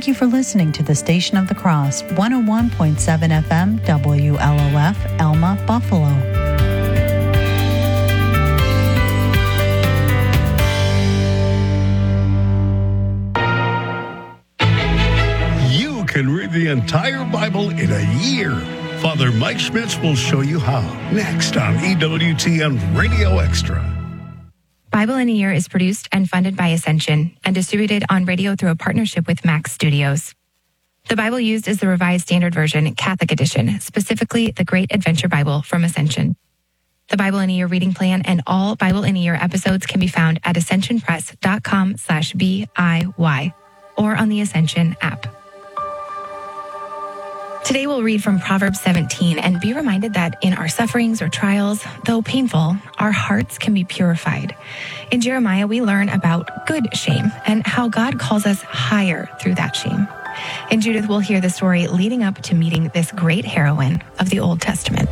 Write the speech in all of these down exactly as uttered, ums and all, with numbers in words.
Thank you for listening to the Station of the Cross, one oh one point seven F M, W L O F, Elma, Buffalo. You can read the entire Bible in a year. Father Mike Schmitz will show you how. Next on E W T N Radio Extra. Bible in a Year is produced and funded by Ascension and distributed on radio through a partnership with Max Studios. The Bible used is the Revised Standard Version, Catholic Edition, specifically the Great Adventure Bible from Ascension. The Bible in a Year reading plan and all Bible in a Year episodes can be found at ascensionpress.com slash B-I-Y or on the Ascension app. Today we'll read from Proverbs seventeen and be reminded that in our sufferings or trials, though painful, our hearts can be purified. In Jeremiah, we learn about good shame and how God calls us higher through that shame. In Judith, we'll hear the story leading up to meeting this great heroine of the Old Testament.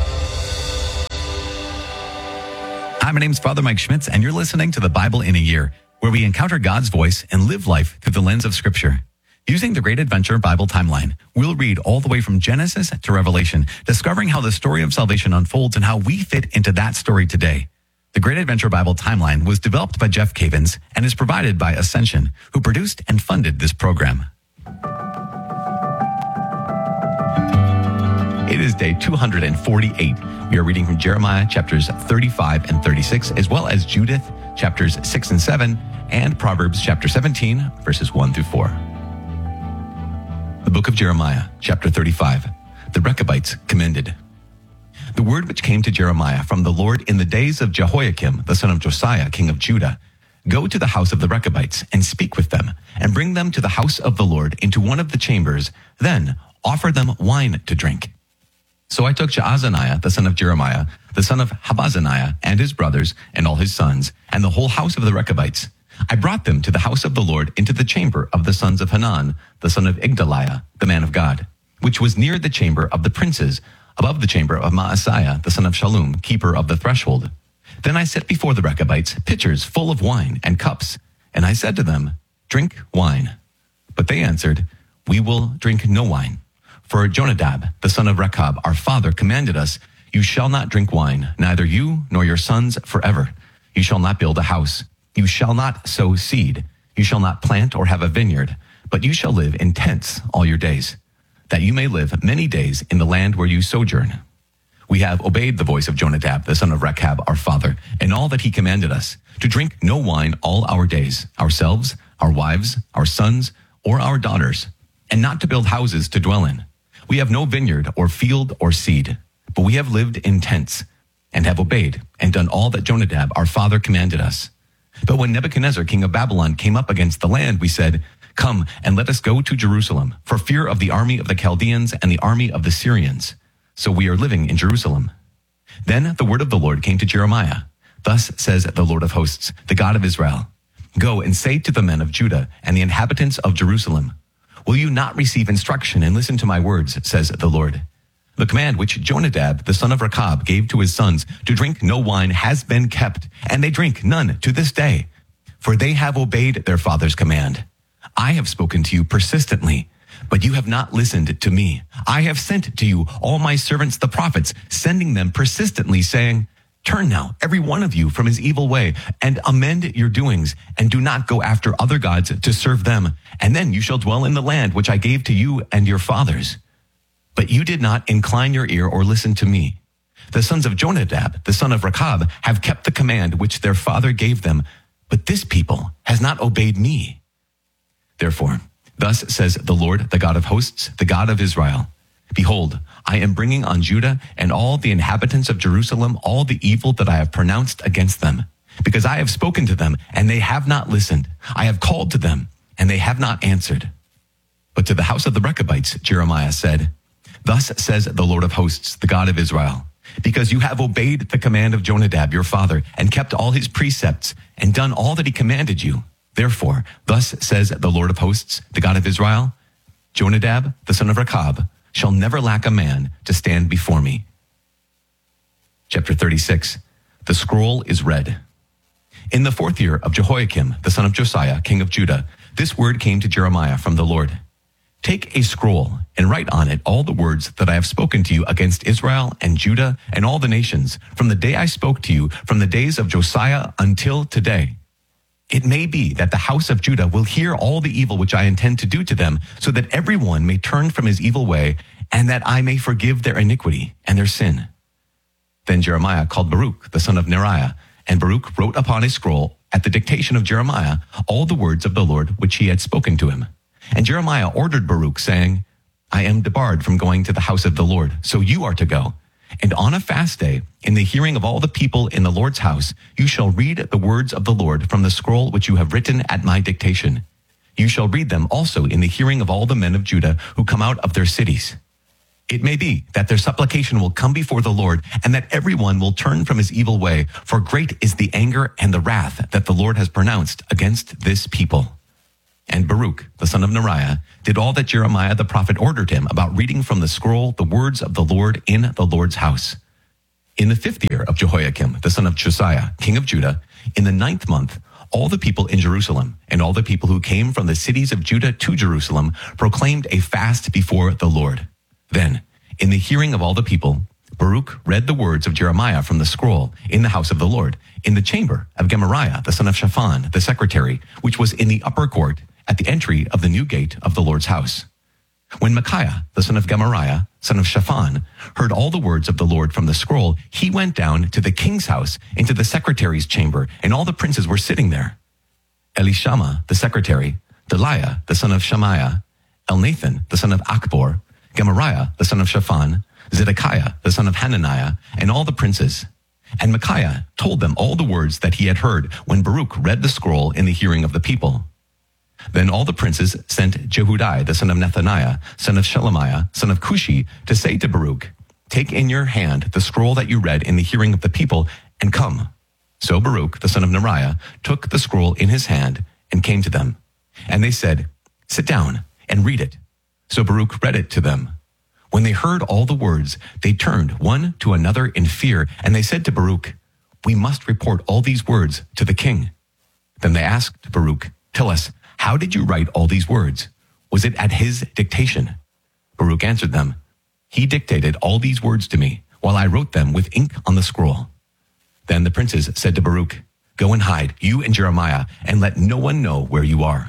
Hi, my name's Father Mike Schmitz, and you're listening to the Bible in a Year, where we encounter God's voice and live life through the lens of Scripture. Using the Great Adventure Bible timeline, we'll read all the way from Genesis to Revelation, discovering how the story of salvation unfolds and how we fit into that story today. The Great Adventure Bible timeline was developed by Jeff Cavins and is provided by Ascension, who produced and funded this program. It is day two hundred forty-eight. We are reading from Jeremiah chapters thirty-five and thirty-six, as well as Judith chapters six and seven, and Proverbs chapter seventeen, verses one through four. The book of Jeremiah, chapter thirty-five, the Rechabites commended. The word which came to Jeremiah from the Lord in the days of Jehoiakim, the son of Josiah, king of Judah, go to the house of the Rechabites and speak with them, and bring them to the house of the Lord into one of the chambers, then offer them wine to drink. So I took Jaazaniah, the son of Jeremiah, the son of Habazaniah, and his brothers, and all his sons, and the whole house of the Rechabites. I brought them to the house of the Lord into the chamber of the sons of Hanan, the son of Igdaliah, the man of God, which was near the chamber of the princes, above the chamber of Maaseiah, the son of Shallum, keeper of the threshold. Then I set before the Rechabites pitchers full of wine and cups, and I said to them, drink wine. But they answered, we will drink no wine. For Jonadab, the son of Rechab, our father, commanded us, you shall not drink wine, neither you nor your sons forever. You shall not build a house. You shall not sow seed. You shall not plant or have a vineyard, but you shall live in tents all your days, that you may live many days in the land where you sojourn. We have obeyed the voice of Jonadab, the son of Rechab, our father, and all that he commanded us, to drink no wine all our days, ourselves, our wives, our sons, or our daughters, and not to build houses to dwell in. We have no vineyard or field or seed, but we have lived in tents, and have obeyed and done all that Jonadab, our father, commanded us. But when Nebuchadnezzar, king of Babylon, came up against the land, we said, come and let us go to Jerusalem, for fear of the army of the Chaldeans and the army of the Syrians. So we are living in Jerusalem. Then the word of the Lord came to Jeremiah. Thus says the Lord of hosts, the God of Israel, go and say to the men of Judah and the inhabitants of Jerusalem, will you not receive instruction and listen to my words, says the Lord? The command which Jonadab, the son of Rechab, gave to his sons to drink no wine has been kept, and they drink none to this day, for they have obeyed their father's command. I have spoken to you persistently, but you have not listened to me. I have sent to you all my servants the prophets, sending them persistently, saying, turn now, every one of you, from his evil way, and amend your doings, and do not go after other gods to serve them, and then you shall dwell in the land which I gave to you and your fathers. But you did not incline your ear or listen to me. The sons of Jonadab, the son of Rechab, have kept the command which their father gave them, but this people has not obeyed me. Therefore, thus says the Lord, the God of hosts, the God of Israel, behold, I am bringing on Judah and all the inhabitants of Jerusalem all the evil that I have pronounced against them, because I have spoken to them, and they have not listened. I have called to them, and they have not answered. But to the house of the Rechabites, Jeremiah said, thus says the Lord of hosts, the God of Israel, because you have obeyed the command of Jonadab, your father, and kept all his precepts, and done all that he commanded you. Therefore, thus says the Lord of hosts, the God of Israel, Jonadab, the son of Rechab, shall never lack a man to stand before me. Chapter thirty-six, the scroll is read. In the fourth year of Jehoiakim, the son of Josiah, king of Judah, this word came to Jeremiah from the Lord. Take a scroll and write on it all the words that I have spoken to you against Israel and Judah and all the nations, from the day I spoke to you, from the days of Josiah until today. It may be that the house of Judah will hear all the evil which I intend to do to them, so that everyone may turn from his evil way, and that I may forgive their iniquity and their sin. Then Jeremiah called Baruch, the son of Neriah, and Baruch wrote upon a scroll at the dictation of Jeremiah all the words of the Lord which he had spoken to him. And Jeremiah ordered Baruch, saying, I am debarred from going to the house of the Lord, so you are to go. And on a fast day, in the hearing of all the people in the Lord's house, you shall read the words of the Lord from the scroll which you have written at my dictation. You shall read them also in the hearing of all the men of Judah who come out of their cities. It may be that their supplication will come before the Lord, and that everyone will turn from his evil way, for great is the anger and the wrath that the Lord has pronounced against this people. And Baruch, the son of Neriah, did all that Jeremiah the prophet ordered him about reading from the scroll the words of the Lord in the Lord's house. In the fifth year of Jehoiakim, the son of Josiah, king of Judah, in the ninth month, all the people in Jerusalem and all the people who came from the cities of Judah to Jerusalem proclaimed a fast before the Lord. Then, in the hearing of all the people, Baruch read the words of Jeremiah from the scroll in the house of the Lord, in the chamber of Gemariah, the son of Shaphan, the secretary, which was in the upper court, at the entry of the new gate of the Lord's house. When Micaiah, the son of Gemariah, son of Shaphan, heard all the words of the Lord from the scroll, he went down to the king's house into the secretary's chamber, and all the princes were sitting there. Elishama, the secretary, Deliah, the son of Shemaiah, Elnathan, the son of Achbor, Gemariah, the son of Shaphan, Zedekiah, the son of Hananiah, and all the princes. And Micaiah told them all the words that he had heard when Baruch read the scroll in the hearing of the people. Then all the princes sent Jehudai, the son of Nethaniah, son of Shelemiah, son of Cushi, to say to Baruch, Take in your hand the scroll that you read in the hearing of the people, and come. So Baruch, the son of Neriah, took the scroll in his hand and came to them. And they said, Sit down and read it. So Baruch read it to them. When they heard all the words, they turned one to another in fear, and they said to Baruch, We must report all these words to the king. Then they asked Baruch, Tell us, how did you write all these words? Was it at his dictation? Baruch answered them, He dictated all these words to me, while I wrote them with ink on the scroll. Then the princes said to Baruch, Go and hide, you and Jeremiah, and let no one know where you are.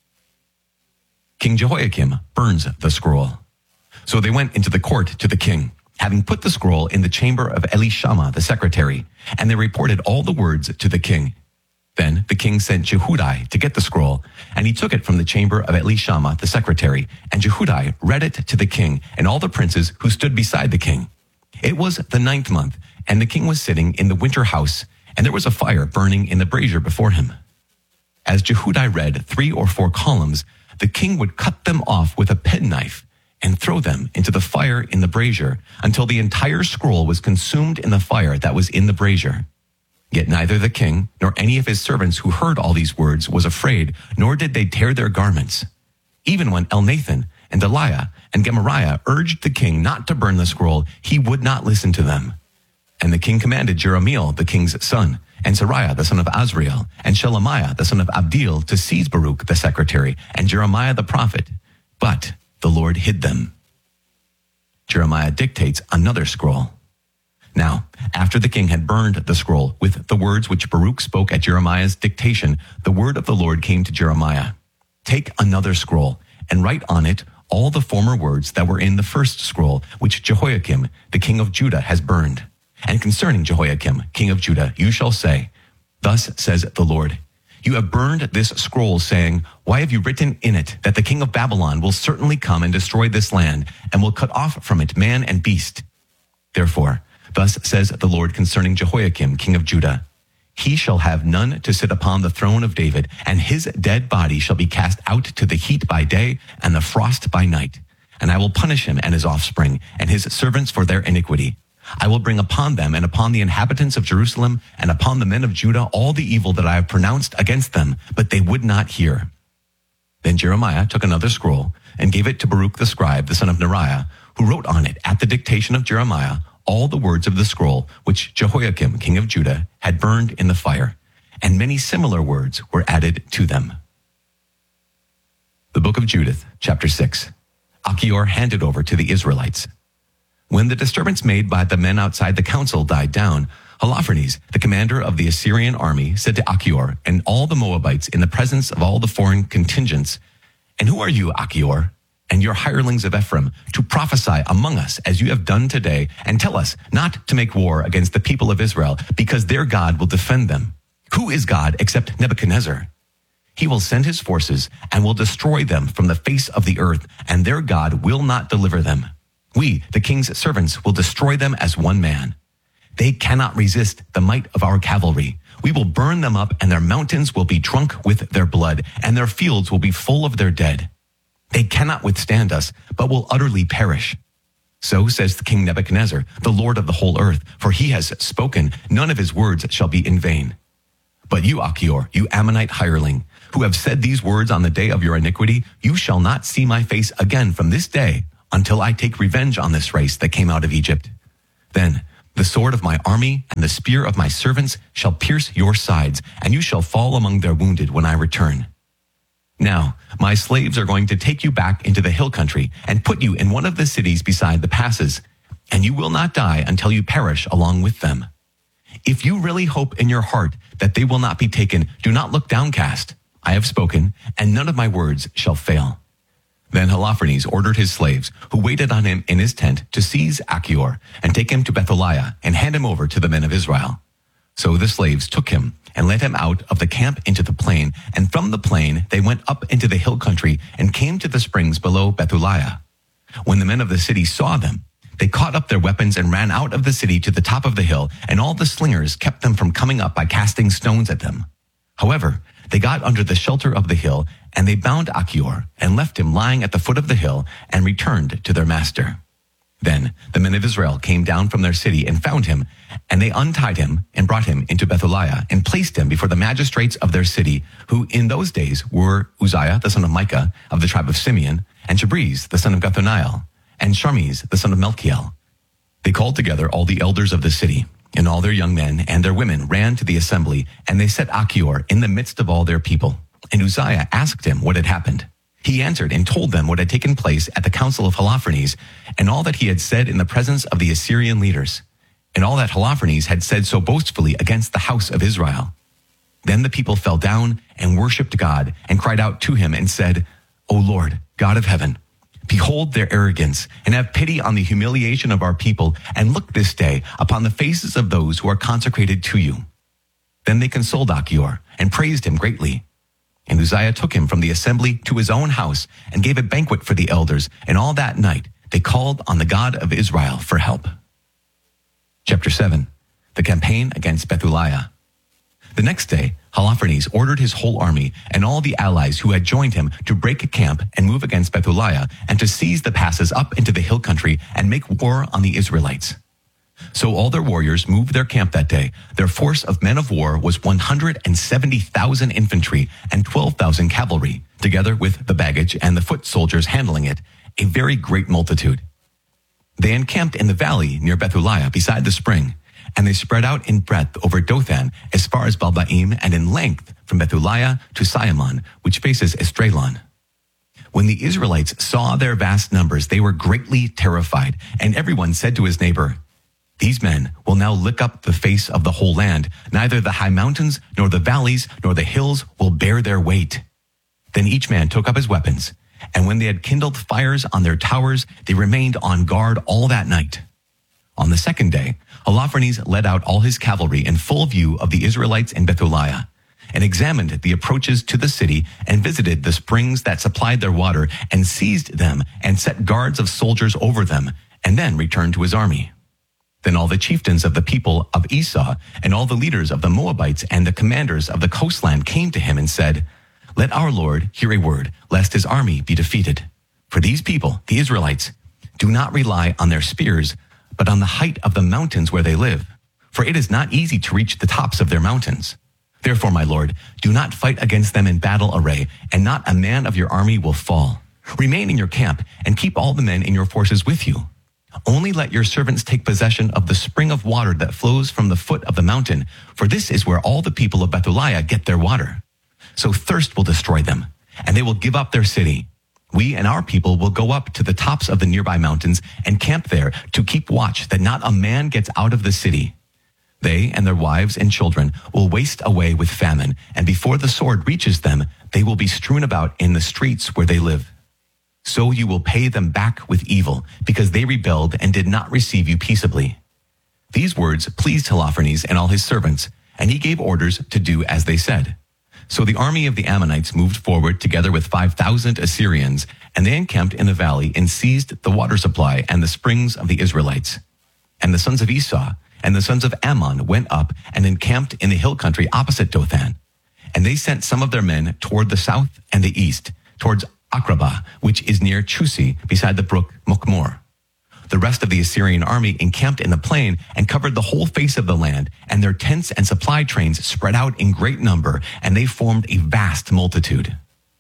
King Jehoiakim burns the scroll. So they went into the court to the king, having put the scroll in the chamber of Elishama the secretary, and they reported all the words to the king. Then the king sent Jehudai to get the scroll, and he took it from the chamber of Elishama the secretary, and Jehudai read it to the king and all the princes who stood beside the king. It was the ninth month, and the king was sitting in the winter house, and there was a fire burning in the brazier before him. As Jehudai read three or four columns, the king would cut them off with a penknife and throw them into the fire in the brazier until the entire scroll was consumed in the fire that was in the brazier. Yet neither the king nor any of his servants who heard all these words was afraid, nor did they tear their garments. Even when Elnathan and Deliah and Gemariah urged the king not to burn the scroll, he would not listen to them. And the king commanded Jerahmeel, the king's son, and Sariah, the son of Azriel, and Shelemiah, the son of Abdeel, to seize Baruch, the secretary, and Jeremiah the prophet. But the Lord hid them. Jeremiah dictates another scroll. Now, after the king had burned the scroll with the words which Baruch spoke at Jeremiah's dictation, the word of the Lord came to Jeremiah. Take another scroll and write on it all the former words that were in the first scroll, which Jehoiakim, the king of Judah, has burned. And concerning Jehoiakim, king of Judah, you shall say, Thus says the Lord, You have burned this scroll, saying, Why have you written in it that the king of Babylon will certainly come and destroy this land, and will cut off from it man and beast? Therefore, thus says the Lord concerning Jehoiakim, king of Judah, He shall have none to sit upon the throne of David, and his dead body shall be cast out to the heat by day and the frost by night. And I will punish him and his offspring and his servants for their iniquity. I will bring upon them and upon the inhabitants of Jerusalem and upon the men of Judah all the evil that I have pronounced against them, but they would not hear. Then Jeremiah took another scroll and gave it to Baruch the scribe, the son of Neriah, who wrote on it at the dictation of Jeremiah all the words of the scroll which Jehoiakim, king of Judah, had burned in the fire, and many similar words were added to them. The book of Judith, chapter six. Achior handed over to the Israelites. When the disturbance made by the men outside the council died down, Holofernes, the commander of the Assyrian army, said to Achior and all the Moabites in the presence of all the foreign contingents, "And who are you, Achior, and your hirelings of Ephraim, to prophesy among us as you have done today, and tell us not to make war against the people of Israel, because their God will defend them? Who is God except Nebuchadnezzar? He will send his forces and will destroy them from the face of the earth, and their God will not deliver them. We, the king's servants, will destroy them as one man. They cannot resist the might of our cavalry. We will burn them up, and their mountains will be drunk with their blood, and their fields will be full of their dead. They cannot withstand us, but will utterly perish. So says the king Nebuchadnezzar, the Lord of the whole earth, for he has spoken, none of his words shall be in vain. But you, Achior, you Ammonite hireling, who have said these words on the day of your iniquity, you shall not see my face again from this day until I take revenge on this race that came out of Egypt. Then the sword of my army and the spear of my servants shall pierce your sides, and you shall fall among their wounded when I return. Now, my slaves are going to take you back into the hill country and put you in one of the cities beside the passes, and you will not die until you perish along with them. If you really hope in your heart that they will not be taken, do not look downcast. I have spoken, and none of my words shall fail." Then Holofernes ordered his slaves, who waited on him in his tent, to seize Achior and take him to Bethaliah and hand him over to the men of Israel. So the slaves took him and led him out of the camp into the plain, and from the plain they went up into the hill country and came to the springs below Bethaliah. When the men of the city saw them, they caught up their weapons and ran out of the city to the top of the hill, and all the slingers kept them from coming up by casting stones at them. However, they got under the shelter of the hill, and they bound Achior and left him lying at the foot of the hill and returned to their master. Then the men of Israel came down from their city and found him, and they untied him and brought him into Bethaliah and placed him before the magistrates of their city, who in those days were Uzziah, the son of Micah, of the tribe of Simeon, and Jabriz, the son of Gathoniel, and Sharmiz, the son of Melchiel. They called together all the elders of the city, and all their young men and their women ran to the assembly, and they set Achior in the midst of all their people. And Uzziah asked him what had happened. He answered and told them what had taken place at the council of Holofernes, and all that he had said in the presence of the Assyrian leaders, and all that Holofernes had said so boastfully against the house of Israel. Then the people fell down and worshipped God, and cried out to him and said, O Lord, God of heaven, behold their arrogance, and have pity on the humiliation of our people, and look this day upon the faces of those who are consecrated to you. Then they consoled Achior, and praised him greatly. And Uzziah took him from the assembly to his own house, and gave a banquet for the elders, and all that night they called on the God of Israel for help. Chapter seven. The campaign against Bethaliah. The next day, Holofernes ordered his whole army and all the allies who had joined him to break camp and move against Bethaliah, and to seize the passes up into the hill country and make war on the Israelites. So all their warriors moved their camp that day. Their force of men of war was one hundred seventy thousand infantry and twelve thousand cavalry, together with the baggage and the foot soldiers handling it, a very great multitude. They encamped in the valley near Bethaliah beside the spring, and they spread out in breadth over Dothan as far as Balbaim, and in length from Bethaliah to Siamon, which faces Estralon. When the Israelites saw their vast numbers, they were greatly terrified, and everyone said to his neighbor, These men will now lick up the face of the whole land. Neither the high mountains, nor the valleys, nor the hills will bear their weight. Then each man took up his weapons, and when they had kindled fires on their towers, they remained on guard all that night. On the second day, Holofernes led out all his cavalry in full view of the Israelites in Bethaliah, and examined the approaches to the city, and visited the springs that supplied their water, and seized them, and set guards of soldiers over them, and then returned to his army. Then all the chieftains of the people of Esau, and all the leaders of the Moabites, and the commanders of the coastland came to him and said, Let our Lord hear a word, lest his army be defeated. For these people, the Israelites, do not rely on their spears, but on the height of the mountains where they live. For it is not easy to reach the tops of their mountains. Therefore, my Lord, do not fight against them in battle array, and not a man of your army will fall. Remain in your camp, and keep all the men in your forces with you. Only let your servants take possession of the spring of water that flows from the foot of the mountain, for this is where all the people of Bethaliah get their water. So thirst will destroy them, and they will give up their city. We and our people will go up to the tops of the nearby mountains and camp there to keep watch that not a man gets out of the city. They and their wives and children will waste away with famine, and before the sword reaches them, they will be strewn about in the streets where they live. So you will pay them back with evil, because they rebelled and did not receive you peaceably." These words pleased Holofernes and all his servants, and he gave orders to do as they said. So the army of the Ammonites moved forward together with five thousand Assyrians, and they encamped in the valley and seized the water supply and the springs of the Israelites. And the sons of Esau and the sons of Ammon went up and encamped in the hill country opposite Dothan. And they sent some of their men toward the south and the east, towards Akrabah, which is near Chusi, beside the brook Mokmor. The rest of the Assyrian army encamped in the plain and covered the whole face of the land, and their tents and supply trains spread out in great number, and they formed a vast multitude.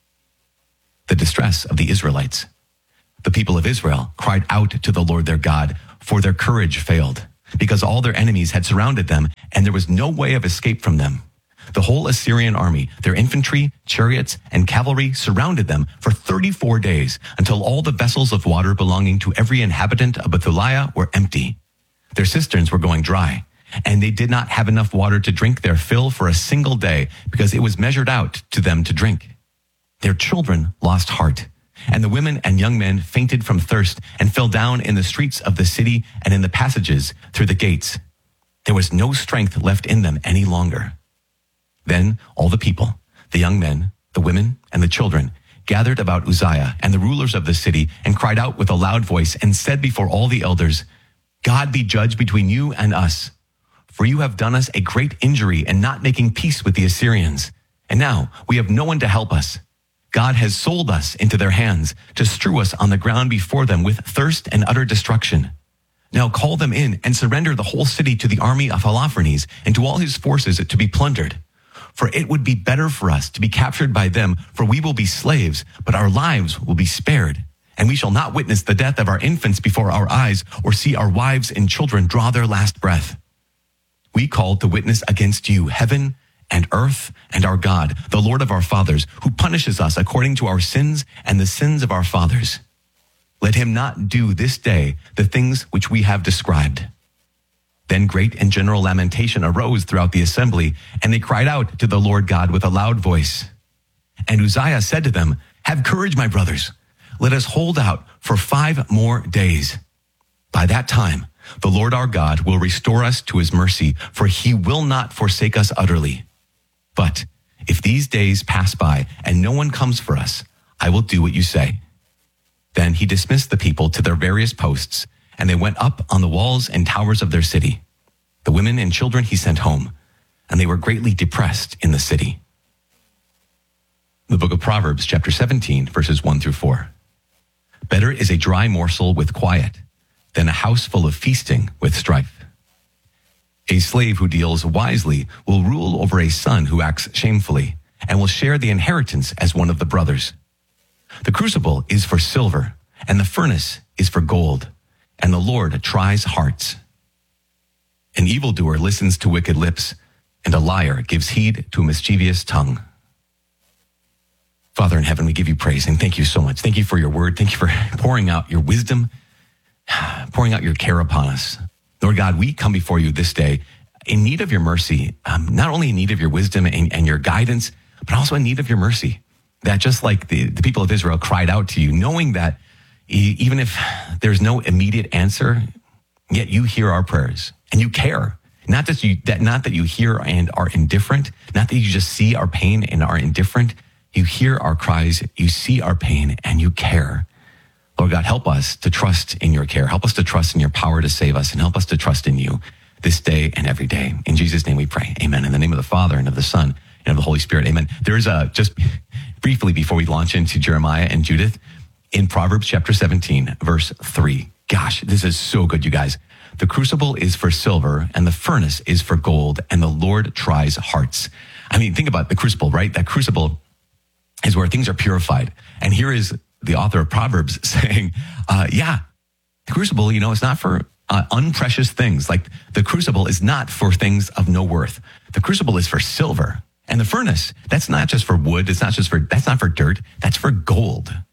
The distress of the Israelites. The people of Israel cried out to the Lord their God, for their courage failed, because all their enemies had surrounded them, and there was no way of escape from them. The whole Assyrian army, their infantry, chariots, and cavalry surrounded them for thirty-four days, until all the vessels of water belonging to every inhabitant of Bethuliah were empty. Their cisterns were going dry, and they did not have enough water to drink their fill for a single day, because it was measured out to them to drink. Their children lost heart, and the women and young men fainted from thirst and fell down in the streets of the city and in the passages through the gates. There was no strength left in them any longer. Then all the people, the young men, the women, and the children, gathered about Uzziah and the rulers of the city and cried out with a loud voice and said before all the elders, "God be judge between you and us, for you have done us a great injury in not making peace with the Assyrians. And now we have no one to help us. God has sold us into their hands to strew us on the ground before them with thirst and utter destruction. Now call them in and surrender the whole city to the army of Holofernes and to all his forces to be plundered. For it would be better for us to be captured by them, for we will be slaves, but our lives will be spared. And we shall not witness the death of our infants before our eyes, or see our wives and children draw their last breath. We called to witness against you, heaven and earth, and our God, the Lord of our fathers, who punishes us according to our sins and the sins of our fathers. Let him not do this day the things which we have described." Then great and general lamentation arose throughout the assembly, and they cried out to the Lord God with a loud voice. And Uzziah said to them, "Have courage, my brothers. Let us hold out for five more days. By that time, the Lord our God will restore us to his mercy, for he will not forsake us utterly. But if these days pass by and no one comes for us, I will do what you say." Then he dismissed the people to their various posts, and they went up on the walls and towers of their city. The women and children he sent home, and they were greatly depressed in the city. The book of Proverbs, chapter seventeen, verses one through four. Better is a dry morsel with quiet than a house full of feasting with strife. A slave who deals wisely will rule over a son who acts shamefully, and will share the inheritance as one of the brothers. The crucible is for silver, and the furnace is for gold, and the Lord tries hearts. An evildoer listens to wicked lips, and a liar gives heed to a mischievous tongue. Father in heaven, we give you praise and thank you so much. Thank you for your word. Thank you for pouring out your wisdom, pouring out your care upon us. Lord God, we come before you this day in need of your mercy, um, not only in need of your wisdom and, and your guidance, but also in need of your mercy. That just like the, the people of Israel cried out to you, knowing that even if there's no immediate answer, yet you hear our prayers and you care. Not that you, that not that you hear and are indifferent, not that you just see our pain and are indifferent. You hear our cries, you see our pain, and you care. Lord God, help us to trust in your care. Help us to trust in your power to save us, and help us to trust in you this day and every day. In Jesus' name we pray. Amen. In the name of the Father and of the Son and of the Holy Spirit. Amen. There's a, just briefly before we launch into Jeremiah and Judith, in Proverbs chapter seventeen, verse three. Gosh, this is so good, you guys. The crucible is for silver and the furnace is for gold, and the Lord tries hearts. I mean, think about the crucible, right? That crucible is where things are purified. And here is the author of Proverbs saying, uh, yeah, the crucible, you know, it's not for uh, unprecious things. Like the crucible is not for things of no worth. The crucible is for silver. And the furnace, that's not just for wood. It's not just for, that's not for dirt. That's for gold.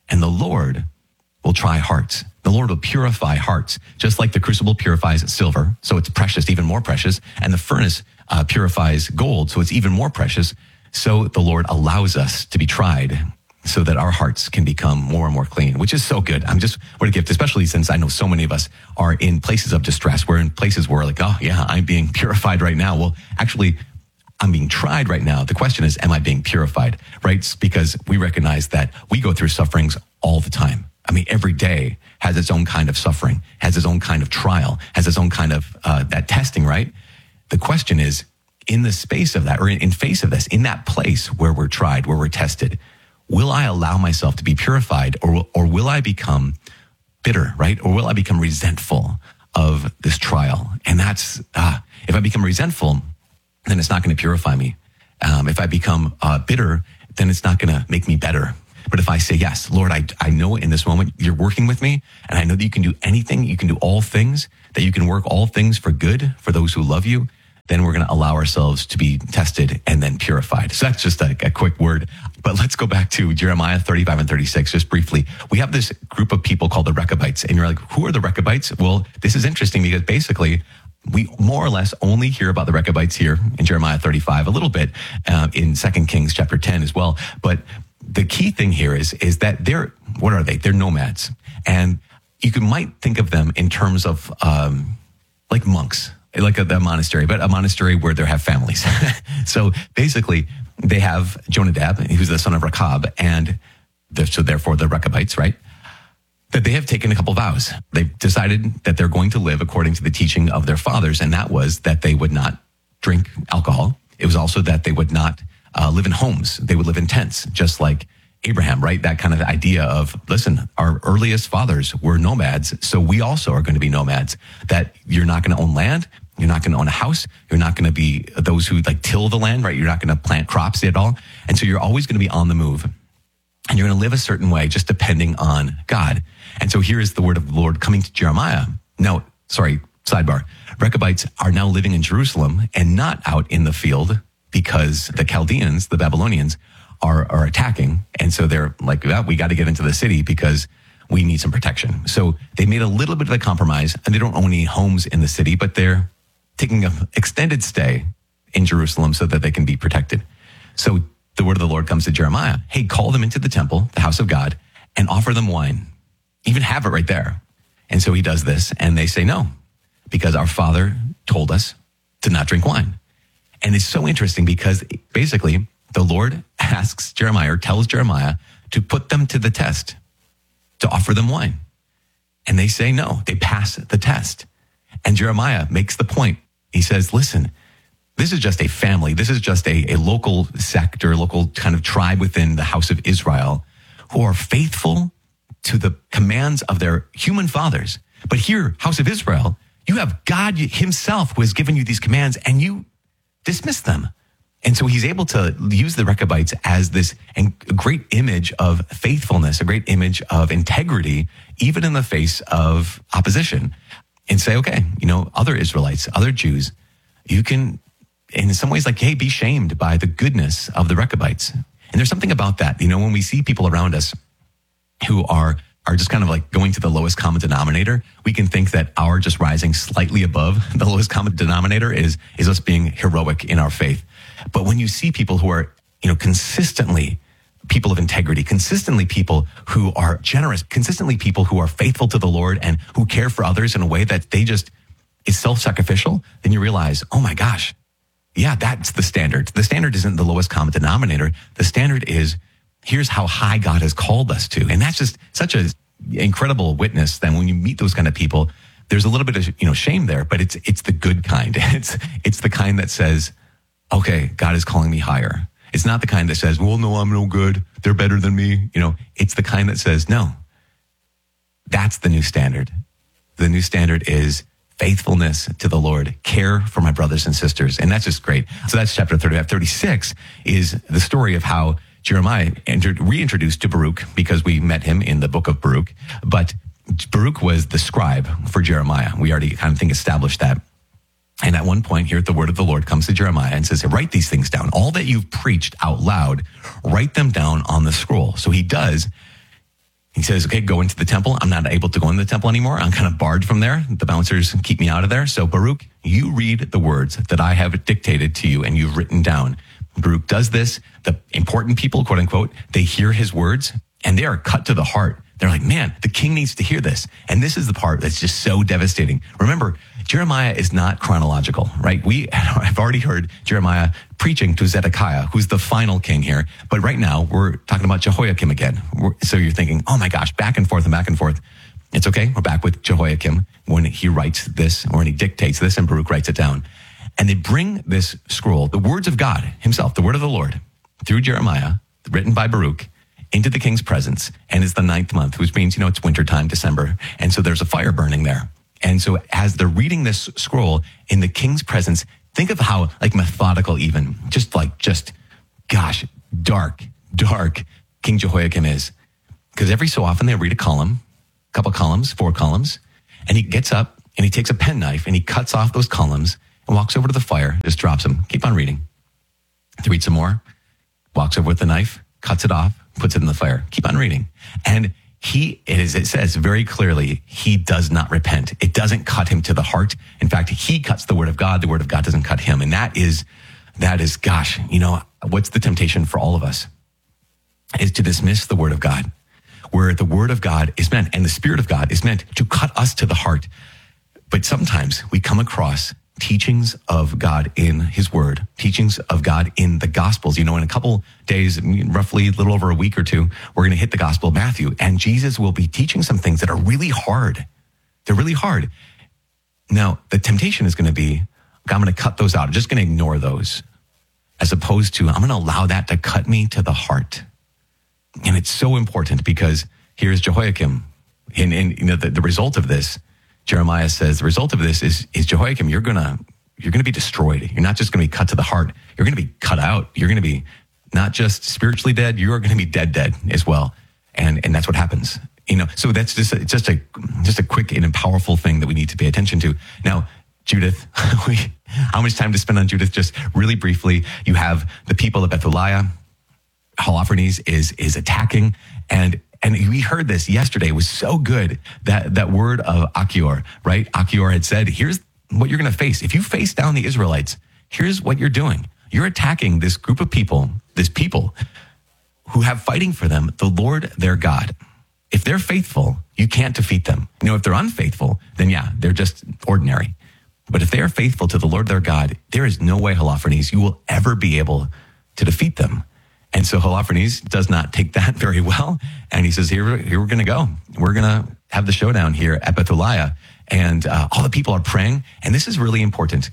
And the Lord will try hearts. The Lord will purify hearts, just like the crucible purifies silver, so it's precious, even more precious, and the furnace uh, purifies gold, so it's even more precious. So the Lord allows us to be tried so that our hearts can become more and more clean, which is so good. I'm just, what a gift, especially since I know so many of us are in places of distress. We're in places where like, oh yeah, I'm being purified right now. Well, actually, I'm being tried right now. The question is, am I being purified, right? It's because we recognize that we go through sufferings all the time. I mean, every day has its own kind of suffering, has its own kind of trial, has its own kind of uh, that testing, right? The question is, in the space of that, or in, in face of this, in that place where we're tried, where we're tested, will I allow myself to be purified, or or will I become bitter, right? Or will I become resentful of this trial? And that's, uh, if I become resentful, then it's not going to purify me. Um, if I become uh, bitter, then it's not going to make me better. But if I say, yes, Lord, I, I know in this moment you're working with me, and I know that you can do anything, you can do all things, that you can work all things for good for those who love you, then we're going to allow ourselves to be tested and then purified. So that's just a, a quick word. But let's go back to Jeremiah thirty-five and thirty-six, just briefly. We have this group of people called the Rechabites, and you're like, who are the Rechabites? Well, this is interesting because basically, we more or less only hear about the Rechabites here in Jeremiah thirty-five, a little bit uh, in Second Kings chapter ten as well. But the key thing here is, is that they're, what are they? They're nomads. And you can, might think of them in terms of um, like monks, like a, a monastery, but a monastery where they have families. So basically, they have Jonadab, who's the son of Rechab, and so therefore the Rechabites, right? That they have taken a couple vows. They've decided that they're going to live according to the teaching of their fathers, and that was that they would not drink alcohol. It was also that they would not uh, live in homes. They would live in tents, just like Abraham, right? That kind of idea of, listen, our earliest fathers were nomads, so we also are going to be nomads. That you're not going to own land, you're not going to own a house, you're not going to be those who like till the land, right? You're not going to plant crops at all. And so you're always going to be on the move. And you're going to live a certain way, just depending on God. And so here is the word of the Lord coming to Jeremiah. No, sorry, sidebar. Rechabites are now living in Jerusalem and not out in the field because the Chaldeans, the Babylonians, are, are attacking. And so they're like, well, we got to get into the city because we need some protection. So they made a little bit of a compromise, and they don't own any homes in the city, but they're taking an extended stay in Jerusalem so that they can be protected. So the word of the Lord comes to Jeremiah. Hey, call them into the temple, the house of God, and offer them wine. Even have it right there. And so he does this, and they say no, because our father told us to not drink wine. And it's so interesting because basically the Lord asks Jeremiah, or tells Jeremiah, to put them to the test, to offer them wine. And they say no, they pass the test. And Jeremiah makes the point. He says, listen, this is just a family. This is just a, a local sect or local kind of tribe within the house of Israel who are faithful to the commands of their human fathers. But here, house of Israel, you have God himself who has given you these commands, and you dismiss them. And so he's able to use the Rechabites as this great image of faithfulness, a great image of integrity, even in the face of opposition, and say, okay, you know, other Israelites, other Jews, you can, in some ways, like, hey, be shamed by the goodness of the Rechabites. And there's something about that, you know, when we see people around us who are are just kind of like going to the lowest common denominator, we can think that our just rising slightly above the lowest common denominator is is us being heroic in our faith. But when you see people who are, you know, consistently people of integrity, consistently people who are generous, consistently people who are faithful to the Lord and who care for others in a way that they just is self-sacrificial, then you realize, oh my gosh, yeah, that's the standard. The standard isn't the lowest common denominator. The standard is, here's how high God has called us to. And that's just such an incredible witness that when you meet those kind of people, there's a little bit of, you know, shame there, but it's it's the good kind. It's it's the kind that says, okay, God is calling me higher. It's not the kind that says, well, no, I'm no good. They're better than me. You know, it's the kind that says, no, that's the new standard. The new standard is faithfulness to the Lord, care for my brothers and sisters. And that's just great. So that's chapter thirty-five. thirty-six is the story of how Jeremiah entered, reintroduced to Baruch, because we met him in the book of Baruch. But Baruch was the scribe for Jeremiah. We already kind of think established that. And at one point here, the word of the Lord comes to Jeremiah and says, write these things down. All that you've preached out loud, write them down on the scroll. So he does. He says, okay, go into the temple. I'm not able to go into the temple anymore. I'm kind of barred from there. The bouncers keep me out of there. So Baruch, you read the words that I have dictated to you and you've written down. Baruch does this. The important people, quote unquote, they hear his words and they are cut to the heart. They're like, man, the king needs to hear this. And this is the part that's just so devastating. Remember, Jeremiah is not chronological, right? We have already heard Jeremiah preaching to Zedekiah, who's the final king here. But right now, we're talking about Jehoiakim again. We're, so you're thinking, oh my gosh, back and forth and back and forth. It's okay. We're back with Jehoiakim when he writes this, or when he dictates this, and Baruch writes it down. And they bring this scroll, the words of God himself, the word of the Lord, through Jeremiah, written by Baruch, into the king's presence. And it's the ninth month, which means, you know, it's wintertime, December. And so there's a fire burning there. And so as they're reading this scroll in the king's presence, think of how like methodical even, just like, just, gosh, dark, dark King Jehoiakim is. Because every so often they read a column, a couple columns, four columns, and he gets up and he takes a penknife and he cuts off those columns and walks over to the fire, just drops them. Keep on reading. To read some more, walks over with the knife, cuts it off, puts it in the fire. Keep on reading. And he, it, is, it says very clearly, he does not repent. It doesn't cut him to the heart. In fact, he cuts the word of God. The word of God doesn't cut him. And that is, that is, gosh, you know, what's the temptation for all of us? Is to dismiss the word of God, where the word of God is meant, and the Spirit of God is meant to cut us to the heart. But sometimes we come across teachings of God in his word, teachings of God in the gospels. You know, in a couple days, roughly a little over a week or two, we're going to hit the gospel of Matthew, and Jesus will be teaching some things that are really hard. They're really hard. Now, the temptation is going to be, I'm going to cut those out. I'm just going to ignore those, as opposed to, I'm going to allow that to cut me to the heart. And it's so important because here's Jehoiakim. And, and you know, the, the result of this, Jeremiah says, the result of this is, is Jehoiakim, you're going to, you're going to be destroyed. You're not just going to be cut to the heart. You're going to be cut out. You're going to be not just spiritually dead. You are going to be dead, dead as well. And, and that's what happens. You know, so that's just, it's just a, just a quick and powerful thing that we need to pay attention to. Now, Judith, we, how much time to spend on Judith? Just really briefly, you have the people of Bethaliah. Holofernes is, is attacking, and And we heard this yesterday. It was so good, that, that word of Achior, right? Achior had said, here's what you're going to face. If you face down the Israelites, here's what you're doing. You're attacking this group of people, this people who have fighting for them the Lord their God. If they're faithful, you can't defeat them. You know, if they're unfaithful, then yeah, they're just ordinary. But if they are faithful to the Lord their God, there is no way, Holofernes, you will ever be able to defeat them. And so Holofernes does not take that very well. And he says, here, here we're going to go. We're going to have the showdown here at Bethaliah. And uh, all the people are praying. And this is really important.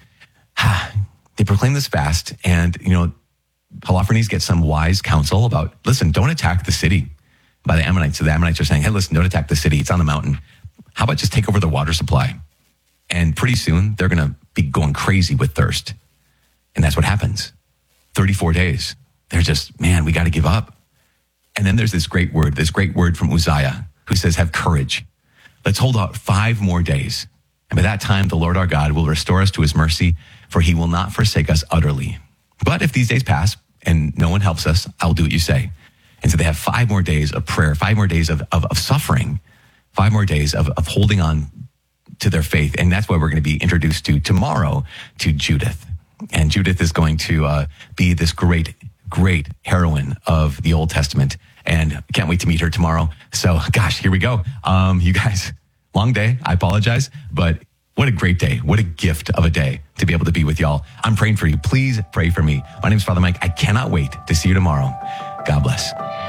They proclaim this fast. And, you know, Holofernes gets some wise counsel about, listen, don't attack the city by the Ammonites. So the Ammonites are saying, hey, listen, don't attack the city. It's on the mountain. How about just take over the water supply? And pretty soon they're going to be going crazy with thirst. And that's what happens. thirty-four days. They're just, man, we got to give up. And then there's this great word, this great word from Uzziah, who says, have courage. Let's hold out five more days. And by that time, the Lord our God will restore us to his mercy, for he will not forsake us utterly. But if these days pass and no one helps us, I'll do what you say. And so they have five more days of prayer, five more days of, of, of suffering, five more days of, of holding on to their faith. And that's what we're going to be introduced to tomorrow, to Judith. And Judith is going to uh, be this great great heroine of the Old Testament, and can't wait to meet her tomorrow. So gosh, here we go. Um, you guys, long day. I apologize, but what a great day. What a gift of a day to be able to be with y'all. I'm praying for you. Please pray for me. My name is Father Mike. I cannot wait to see you tomorrow. God bless.